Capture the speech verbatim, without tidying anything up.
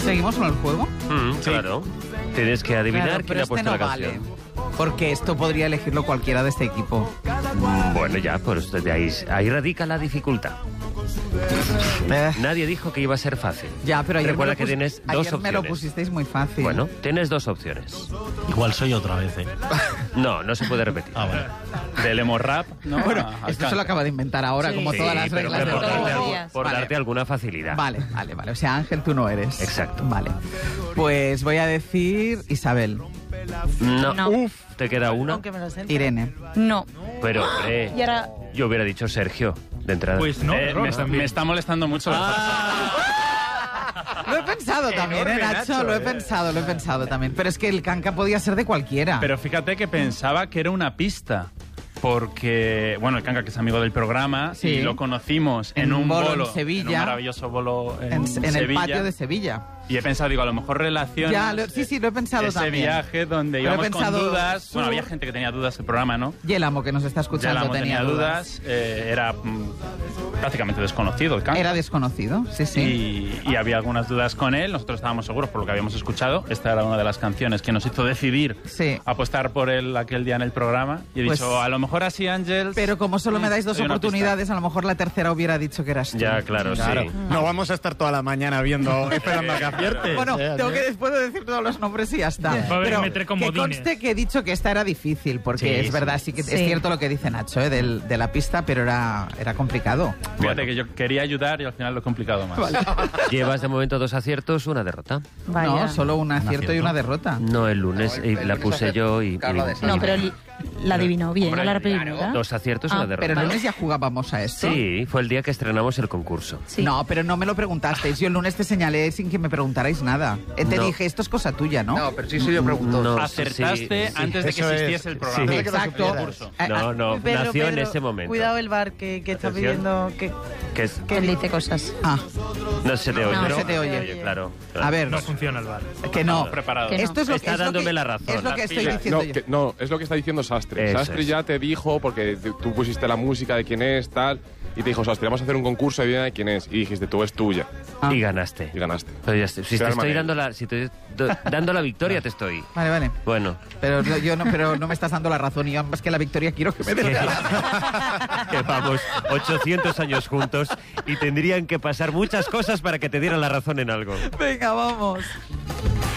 ¿Seguimos con el juego? Mm, sí. Claro. Tienes que adivinar claro, quién ha este puesto no la vale, canción. porque esto podría elegirlo cualquiera de este equipo. Mm, bueno, ya, pues de ahí, ahí radica la dificultad. Eh. Nadie dijo que iba a ser fácil. Ya, pero ayer, Recuerda me, lo que pus... tienes dos ayer opciones. me lo pusisteis muy fácil. Bueno, tienes dos opciones. Igual soy otra vez, ¿eh? No, no se puede repetir. Ah, vale. Del emo rap, ¿no? Bueno, A- esto a- se lo acaba de inventar ahora, Sí. como Sí, todas las pero reglas de por, todos darte, los algu- días. por Vale. darte alguna facilidad. Vale, vale, vale. O sea, Ángel, tú no eres. Exacto. Vale. Pues voy a decir Isabel. No. No. Uf, te queda una. Aunque me lo sé. Irene. No. Pero, hombre, Y ahora... yo hubiera dicho Sergio, de entrada. Pues no, Eh, error me, está, también. me está molestando mucho. Lo he pensado también, ¿eh, Enorme, Nacho? Nacho, Lo he eh. pensado, lo he pensado también. Pero es que el canca podía ser de cualquiera. Pero fíjate que pensaba que era una pista. Porque, bueno, el Canca, que es amigo del programa, Sí. y lo conocimos en, En un un bolo bolo, en Sevilla. en un maravilloso bolo en, en, en el Sevilla. patio de Sevilla. Y he pensado, digo, a lo mejor relaciona Ya, lo- sí, sí, lo he pensado ese también. viaje donde Pero he íbamos con pensado, dudas. sur- Bueno, había gente que tenía dudas del programa, ¿no? Y el amo que nos está Ya escuchando la tenía, tenía dudas. eh, era mm, prácticamente desconocido el Canca. Era desconocido, sí, sí. Y, y había algunas dudas con él. Nosotros estábamos seguros por lo que habíamos escuchado. Esta era una de las canciones que nos hizo decidir Sí. apostar por él aquel día en el programa. Y he Pues- dicho, a lo mejor así, Ángel. Pero como solo me dais dos Hay una oportunidades, a lo mejor la tercera hubiera dicho que eras tú. Ya, claro, Claro. sí. No vamos a estar toda la mañana viendo, esperando a que aciertes. Bueno, ¿eh? tengo que después de decir todos los nombres y ya está. Va a haber Pero que meter que comodines. conste que he dicho que esta era difícil, porque Sí, es sí. verdad, sí que Sí. es cierto lo que dice Nacho, ¿eh? Del- de la pista, pero era, era complicado. Fíjate que yo quería ayudar y al final lo he complicado más. Llevas de momento dos aciertos, una derrota. Vaya. No, solo un acierto y acierto. una derrota. No, el lunes y la puse yo y... y- No, pero li- la adivinó bien, Hombre, a la primera. Dos aciertos y Ah, una derrota. Pero el lunes ya jugábamos a esto. Sí, fue el día que estrenamos el concurso. Sí. No, pero no me lo preguntasteis. Yo el lunes te señalé sin que me preguntarais nada. Eh, Te No. dije, esto es cosa tuya, ¿no? No, pero sí soy yo preguntó. No, Acertaste sí, sí. antes de que Eso es. existiese el programa. Sí. Exacto. Concurso. Eh, No, ah, no, Pedro, nació en Pedro, ese momento. Cuidado el bar que, que está Atención. pidiendo que... Que es- Que él dice cosas. ah, no se te oye. No, no se te oye. Claro. claro. a ver, No funciona el bar. que no. Preparado. Que no. Esto es lo, Está es lo dándome que, la razón. Es lo que Las estoy pilas. diciendo No, yo. que- no, es lo que está diciendo Sastre. Eso Sastre es. ya te dijo, porque t- tú pusiste la música de quién es, tal, y te dijo, Sastre, vamos a hacer un concurso, adivina de quién es. Y dijiste, tú es tuya. Ah. Y ganaste. Y ganaste. Pero ya estoy- si te Pero estoy Manel. dando la, si te estoy dando la victoria, te estoy. Vale, vale. Bueno, Pero no- yo no, pero no me estás dando la razón y yo más que la victoria quiero que me des que, la razón. que vamos ochocientos años juntos y tendrían que pasar muchas cosas para que te dieran la razón en algo. Venga, vamos.